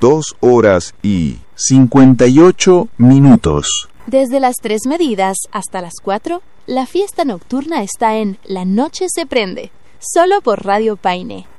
2 horas y 58 minutos. Desde las 3 medidas hasta las 4, la fiesta nocturna está en La Noche se Prende, solo por Radio Paine.